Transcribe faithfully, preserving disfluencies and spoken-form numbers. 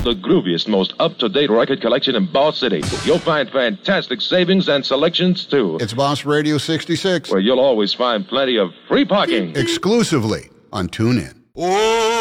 the grooviest, most up-to-date record collection in Boss City. You'll find fantastic savings and selections, too. It's Boss Radio sixty-six. Where you'll always find plenty of free parking. Exclusively on TuneIn. Oh!